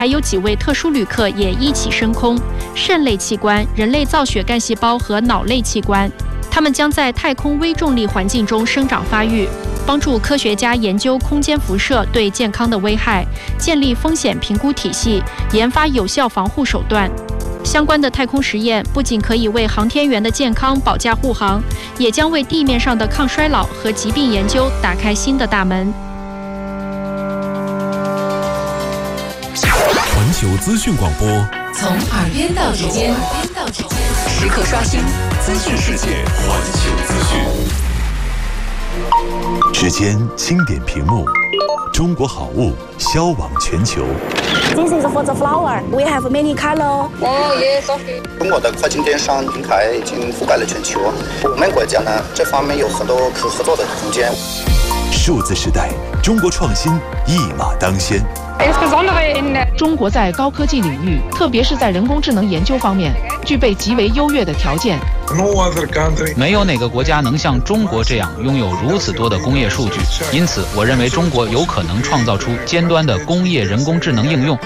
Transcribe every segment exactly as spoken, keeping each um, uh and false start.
还有几位特殊旅客也一起升空，肾类器官、人类造血干细胞和脑类器官，它们将在太空微重力环境中生长发育，帮助科学家研究空间辐射对健康的危害，建立风险评估体系，研发有效防护手段。相关的太空实验不仅可以为航天员的健康保驾护航，也将为地面上的抗衰老和疾病研究打开新的大门。 环球资讯广播， 从耳边到指尖，时刻刷新资讯世界， 环球资讯。 指尖轻点屏幕，中国好物销往全球。 This is for the flower. We have many color. Oh yes, okay. 中国的跨境电商平台已经覆盖了全球，我们国家呢这方面有很多可合作的空间。 数字时代，中国创新一马当先。 中国在高科技领域，特别是在人工智能研究方面，具备极为优越的条件。 没有哪个国家能像中国这样拥有如此多的工业数据，因此，我认为中国有可能创造出尖端的工业人工智能应用。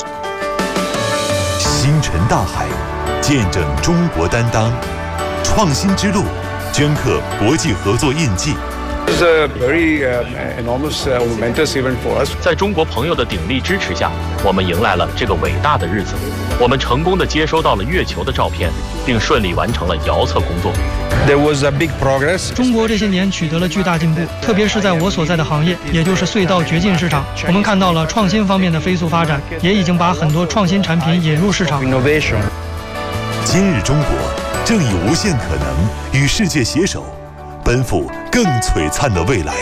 星辰大海，见证中国担当，创新之路，镌刻国际合作印记。 This is a very uh, enormous uh, momentous event for us. 在中国朋友的鼎力支持下，我们迎来了这个伟大的日子。我们成功地接收到了月球的照片，并顺利完成了遥测工作。 There was a big progress. 中国这些年取得了巨大进步，特别是在我所在的行业，也就是隧道掘进市场，我们看到了创新方面的飞速发展，也已经把很多创新产品引入市场。 Innovation. 今日中国正以无限可能与世界携手，奔赴更璀璨的未来。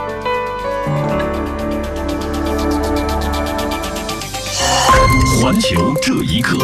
环球这一刻，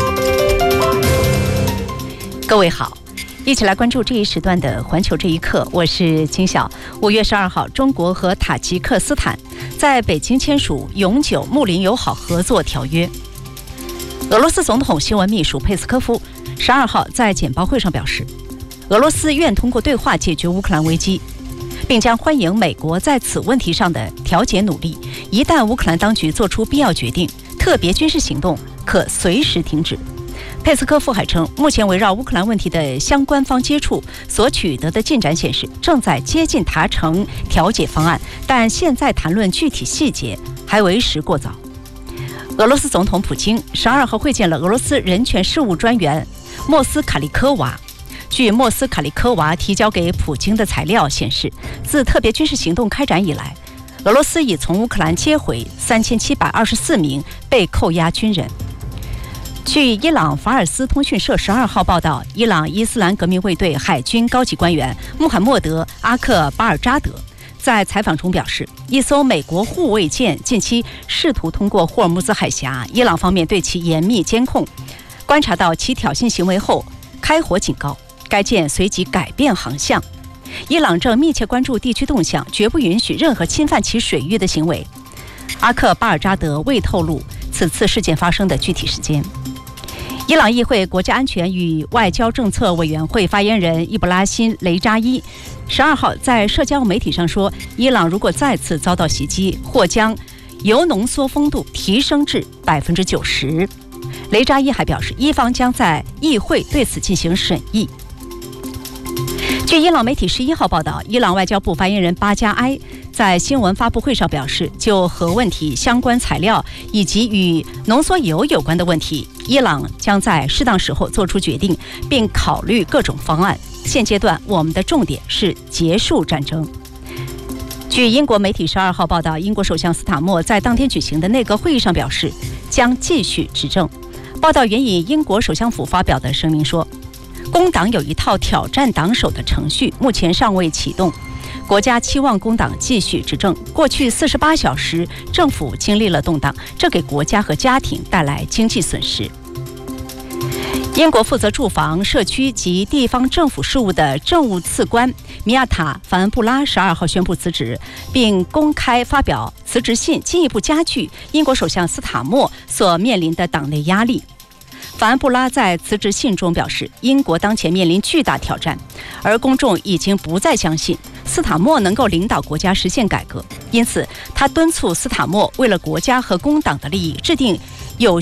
各位好，一起来关注这一时段的环球这一刻，我是金晓。五月十二号，中国和塔吉克斯坦在北京签署永久睦邻友好合作条约。俄罗斯总统新闻秘书佩斯科夫十二号在简报会上表示，俄罗斯愿通过对话解决乌克兰危机，并将欢迎美国在此问题上的调解努力。一旦乌克兰当局做出必要决定，特别军事行动可随时停止。佩斯科夫还称，目前围绕乌克兰问题的相关方接触所取得的进展显示，正在接近达成调解方案，但现在谈论具体细节还为时过早。俄罗斯总统普京十二号会见了俄罗斯人权事务专员莫斯卡利科娃。据莫斯卡利科娃提交给普京的材料显示，自特别军事行动开展以来，俄罗斯已从乌克兰接回三千七百二十四名被扣押军人。据伊朗法尔斯通讯社十二号报道，伊朗伊斯兰革命卫队海军高级官员穆罕默德·阿克巴尔扎德在采访中表示，一艘美国护卫舰近期试图通过霍尔木兹海峡，伊朗方面对其严密监控，观察到其挑衅行为后开火警告，该舰随即改变航向。伊朗正密切关注地区动向，绝不允许任何侵犯其水域的行为。阿克巴尔扎德未透露此次事件发生的具体时间。伊朗议会国家安全与外交政策委员会发言人伊布拉辛·雷扎伊十二号在社交媒体上说，伊朗如果再次遭到袭击，或将铀浓缩丰度提升至百分之九十。雷扎伊还表示，伊方将在议会对此进行审议。据伊朗媒体十一号报道，伊朗外交部发言人巴加埃在新闻发布会上表示，就核问题相关材料以及与浓缩铀有关的问题，伊朗将在适当时候做出决定，并考虑各种方案。现阶段我们的重点是结束战争。据英国媒体十二号报道，英国首相斯塔默在当天举行的内阁会议上表示，将继续执政。报道援引英国首相府发表的声明说，工党有一套挑战党首的程序，目前尚未启动。国家期望工党继续执政。过去四十八小时，政府经历了动荡，这给国家和家庭带来经济损失。英国负责住房、社区及地方政府事务的政务次官米亚塔·法恩布拉十二号宣布辞职，并公开发表辞职信，进一步加剧英国首相斯塔默所面临的党内压力。法恩布拉在辞职信中表示，英国当前面临巨大挑战，而公众已经不再相信斯塔默能够领导国家实现改革，因此他敦促斯塔默为了国家和工党的利益制定